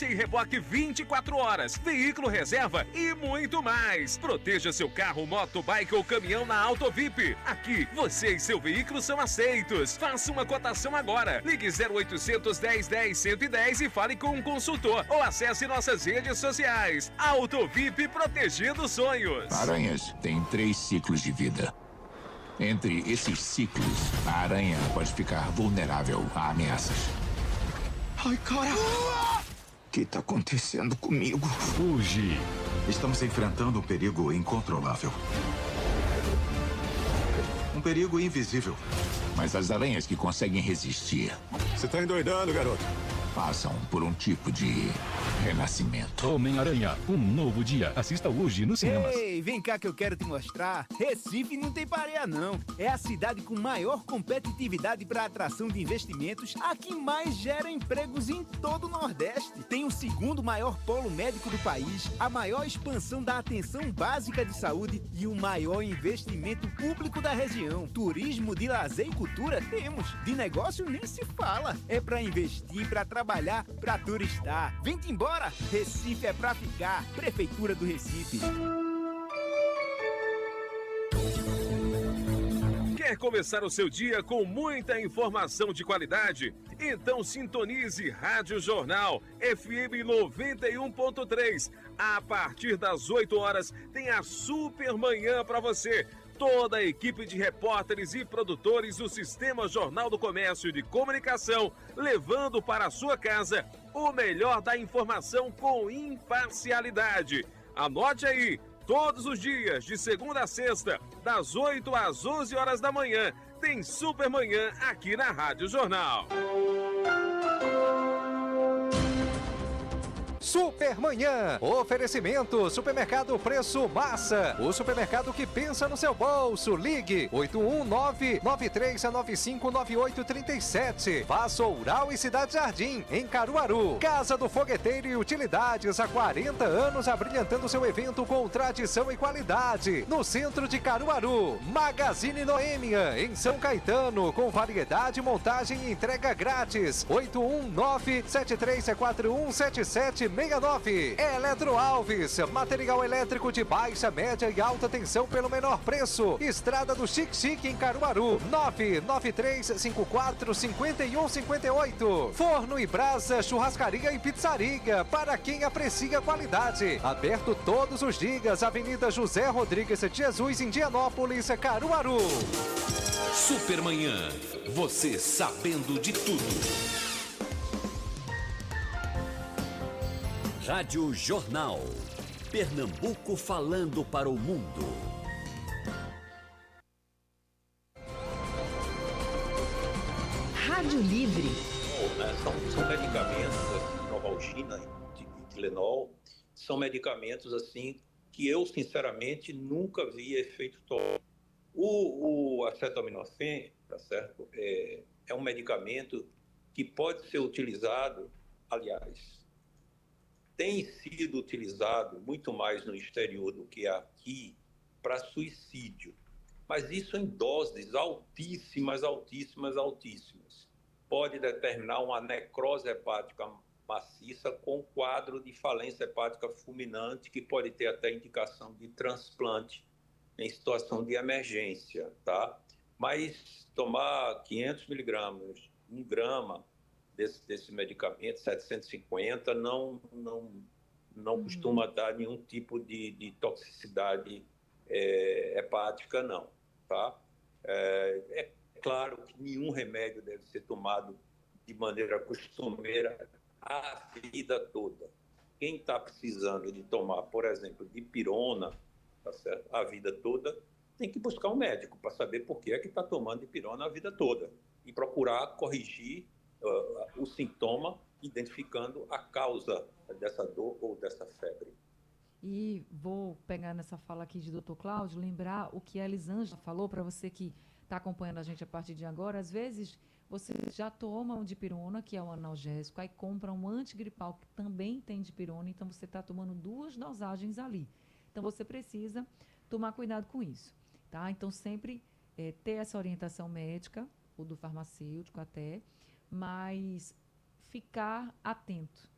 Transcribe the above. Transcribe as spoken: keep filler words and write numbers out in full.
Tem reboque vinte e quatro horas, veículo reserva e muito mais. Proteja seu carro, moto, bike ou caminhão na Auto V I P. Aqui, você e seu veículo são aceitos. Faça uma cotação agora. Ligue zero oitocentos, dez, dez, cento e dez e fale com um consultor. Ou acesse nossas redes sociais. Auto V I P, protegendo sonhos. Aranhas têm três ciclos de vida. Entre esses ciclos, a aranha pode ficar vulnerável a ameaças. Ai, cara! O que está acontecendo comigo? Fugi. Estamos enfrentando um perigo incontrolável. Um perigo invisível. Mas as aranhas que conseguem resistir... Você tá endoidando, garoto? Passam por um tipo de renascimento. Homem-Aranha, um novo dia. Assista hoje no cinema. Ei, vem cá que eu quero te mostrar. Recife não tem pareia, não. É a cidade com maior competitividade para atração de investimentos, a que mais gera empregos em todo o Nordeste. Tem o segundo maior polo médico do país, a maior expansão da atenção básica de saúde e o maior investimento público da região. Turismo de lazer e cultura temos. De negócio nem se fala. É para investir, para trabalhar, para turistar. Vem-te embora. Recife é pra ficar. Prefeitura do Recife. Quer começar o seu dia com muita informação de qualidade? Então sintonize Rádio Jornal F M noventa e um ponto três. A partir das oito horas tem a Super Manhã para você. Toda a equipe de repórteres e produtores do Sistema Jornal do Comércio de Comunicação, levando para a sua casa o melhor da informação com imparcialidade. Anote aí, todos os dias, de segunda a sexta, das oito às onze horas da manhã, tem Super Manhã aqui na Rádio Jornal. Supermanhã. Oferecimento Supermercado Preço Massa. O supermercado que pensa no seu bolso. Ligue oito um nove, nove três nove cinco, nove oito três sete. Faça Oural e Cidade Jardim, em Caruaru. Casa do Fogueteiro e Utilidades, há quarenta anos abrilhantando seu evento com tradição e qualidade. No centro de Caruaru. Magazine Noêmia, em São Caetano, com variedade, montagem e entrega grátis. oito um nove, sete três quatro um, sete sete seis nove. Eletro Alves, material elétrico de baixa, média e alta tensão pelo menor preço. Estrada do Chique Chique, em Caruaru. nove nove três cinco quatro, cinco um cinco oito. Forno e Brasa, churrascaria e pizzaria, para quem aprecia qualidade. Aberto todos os dias. Avenida José Rodrigues de Jesus, Indianópolis, Caruaru. Supermanhã, você sabendo de tudo. Rádio Jornal. Pernambuco falando para o mundo. Rádio Livre. Bom, né, são, são medicamentos, assim, Novalgina e, e Tilenol, são medicamentos assim que eu sinceramente nunca vi efeito tóxico. O, o acetaminofén, tá certo? É, é um medicamento que pode ser utilizado, aliás, tem sido utilizado muito mais no exterior do que aqui para suicídio, mas isso em doses altíssimas, altíssimas, altíssimas. Pode determinar uma necrose hepática maciça com quadro de falência hepática fulminante, que pode ter até indicação de transplante em situação de emergência, tá? Mas tomar quinhentos miligramas, um grama desse, desse medicamento, setecentos e cinquenta, não, não, não uhum. costuma dar nenhum tipo de, de toxicidade é, hepática, não, tá? É, é claro que nenhum remédio deve ser tomado de maneira costumeira a vida toda. Quem está precisando de tomar, por exemplo, dipirona, tá certo? A vida toda, tem que buscar um médico para saber por que é que está tomando dipirona a vida toda e procurar corrigir uh, o sintoma, identificando a causa dessa dor ou dessa febre. E vou pegar nessa fala aqui de doutor Cláudio, lembrar o que a Elisângela falou para você que está acompanhando a gente a partir de agora. Às vezes você já toma um dipirona, que é um analgésico, aí compra um antigripal que também tem dipirona, então você está tomando duas dosagens ali. Então, você precisa tomar cuidado com isso, tá? Então, sempre é, ter essa orientação médica, ou do farmacêutico até, mas ficar atento,